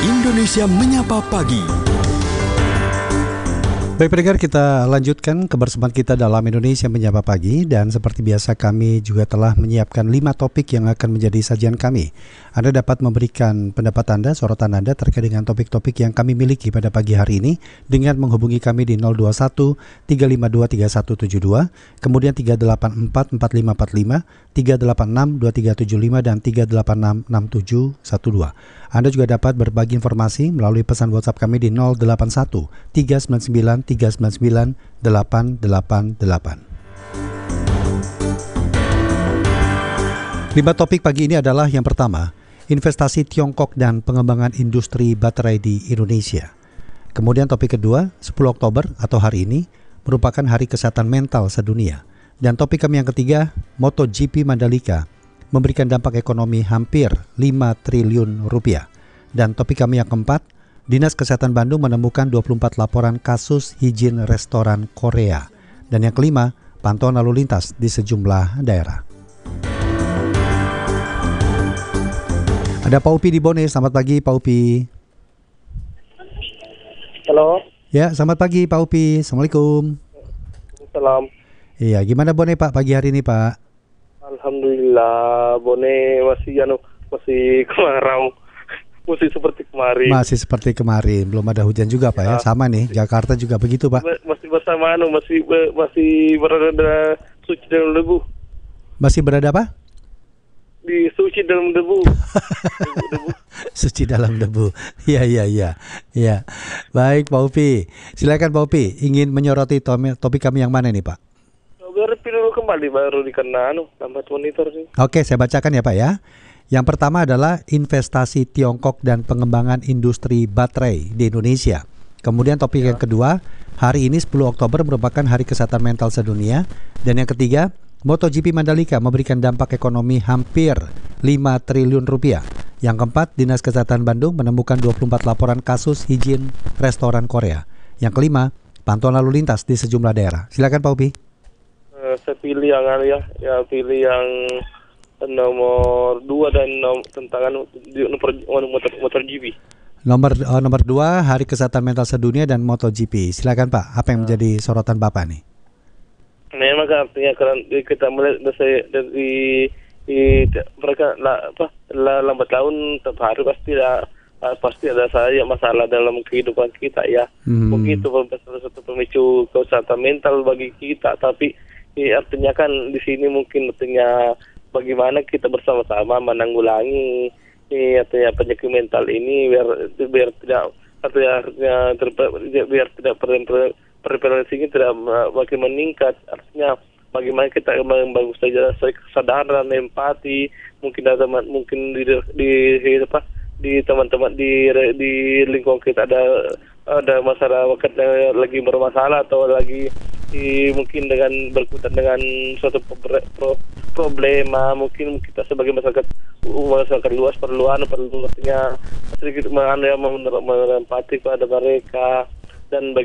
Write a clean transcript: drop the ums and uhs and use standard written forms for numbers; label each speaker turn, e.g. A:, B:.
A: Indonesia Menyapa Pagi.
B: Baik pendengar, kita lanjutkan kebersamaan kita dalam Indonesia Menyapa Pagi. Dan seperti biasa kami juga telah menyiapkan 5 topik yang akan menjadi sajian kami. Anda dapat memberikan pendapat Anda, sorotan Anda terkait dengan topik-topik yang kami miliki pada pagi hari ini dengan menghubungi kami di 021 352 3172, kemudian 384 4545, 386 2375 dan 386 6712. Anda juga dapat berbagi informasi melalui pesan WhatsApp kami di 081 399 399 888. 5 topik pagi ini adalah yang pertama, investasi Tiongkok dan pengembangan industri baterai di Indonesia. Kemudian topik kedua, 10 Oktober atau hari ini merupakan Hari Kesehatan Mental Sedunia. Dan topik kami yang ketiga, MotoGP Mandalika memberikan dampak ekonomi hampir 5 triliun rupiah. Dan topik kami yang keempat, Dinas Kesehatan Bandung menemukan 24 laporan kasus hijin restoran Korea. Dan yang kelima, pantauan lalu lintas di sejumlah daerah. Ada Pak Upi di Bone. Selamat pagi Pak Upi.
C: Halo.
B: Ya, selamat pagi Pak Upi. Assalamualaikum.
C: Salam.
B: Iya, gimana Bone Pak pagi hari ini Pak?
C: Alhamdulillah, Bone masih kemarau. Masih seperti kemarin.
B: Masih seperti kemarin, belum ada hujan juga Pak ya. Sama nih, Jakarta juga begitu Pak.
C: Masih bersama masih berada suci dalam debu.
B: Masih berada apa?
C: Di suci dalam debu. debu.
B: Suci dalam debu. Iya. Baik Pak Upi. Silakan Pak Upi, ingin menyoroti topik kami yang mana nih Pak?
C: Biar dulu kembali baru dikena lambat monitor sih.
B: Oke, saya bacakan ya Pak ya. Yang pertama adalah investasi Tiongkok dan pengembangan industri baterai di Indonesia. Kemudian topik yang kedua, hari ini 10 Oktober merupakan Hari Kesehatan Mental Sedunia. Dan yang ketiga, MotoGP Mandalika memberikan dampak ekonomi hampir 5 triliun rupiah. Yang keempat, Dinas Kesehatan Bandung menemukan 24 laporan kasus hijin restoran Korea. Yang kelima, pantauan lalu lintas di sejumlah daerah. Silakan Pak Upi.
C: Saya pilih yang pilih yang nomor 2 dan tentang MotoGP.
B: Nomor 2 Hari Kesehatan Mental Sedunia dan MotoGP. Silakan Pak, apa yang menjadi sorotan Bapak nih?
C: Memang artinya karena kita melihat dari mereka lambat laun tiap hari pasti ada saja masalah dalam kehidupan kita ya. Begitu salah satu pemicu kesehatan mental bagi kita, tapi artinya kan di sini mungkin artinya bagaimana kita bersama-sama menanggulangi penyakit mental ini biar tidak prevalensinya tidak makin meningkat. Artinya bagaimana kita membangun saja kesadaran, empati, mungkin di teman-teman di lingkungan kita ada masyarakat yang lagi bermasalah atau lagi mungkin dengan berkutat dengan suatu problema, mungkin kita sebagai masyarakat luas perlu artinya sedikit menempati kepada mereka dan